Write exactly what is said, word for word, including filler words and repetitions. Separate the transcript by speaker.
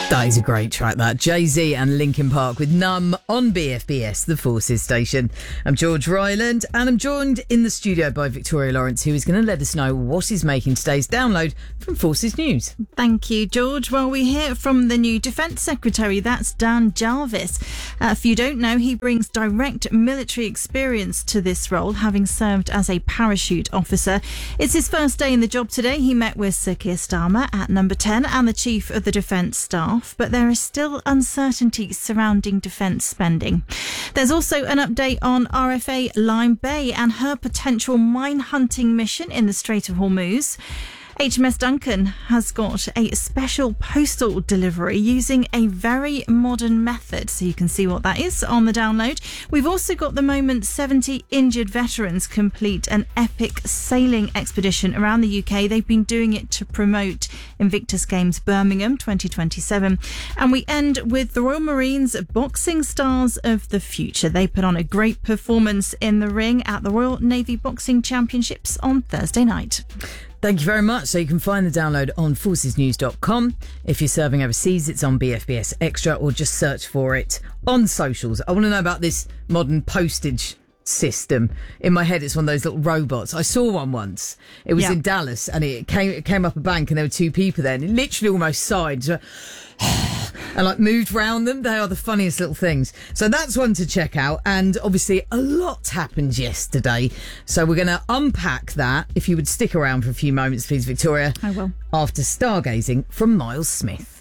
Speaker 1: That is a great track, that. Jay-Z and Linkin Park with Numb on B F B S, the Forces station. I'm George Ryland, and I'm joined in the studio by Victoria Lawrence, who is going to let us know what is making today's download from Forces News.
Speaker 2: Thank you, George. Well, we hear from the new Defence Secretary, that's Dan Jarvis. Uh, if you don't know, he brings direct military experience to this role, having served as a parachute officer. It's his first day in the job today. He met with Sir Keir Starmer at Number ten and the Chief of the Defence Staff. But there is still uncertainty surrounding defence spending. There's also an update on R F A Lime Bay and her potential mine hunting mission in the Strait of Hormuz. H M S Duncan has got a special postal delivery using a very modern method, so you can see what that is on the download. We've also got the moment seventy injured veterans complete an epic sailing expedition around the U K. They've been doing it to promote Invictus Games Birmingham twenty twenty-seven. And we end with the Royal Marines Boxing Stars of the Future. They put on a great performance in the ring at the Royal Navy Boxing Championships on Thursday night.
Speaker 1: Thank you very much. So you can find the download on forces news dot com. If you're serving overseas, it's on B F B S Extra, or just search for it on socials. I want to know about this modern postage system. In my head, it's one of those little robots. I saw one once. It was
Speaker 2: yeah.
Speaker 1: in Dallas, and it came it came up a bank, and there were two people there, and it literally almost sighed and like moved round them. They are the funniest little things. So that's one to check out. And obviously a lot happened yesterday, so we're going to unpack that. If you would stick around for a few moments, please, Victoria.
Speaker 2: I will.
Speaker 1: After stargazing from Miles Smith.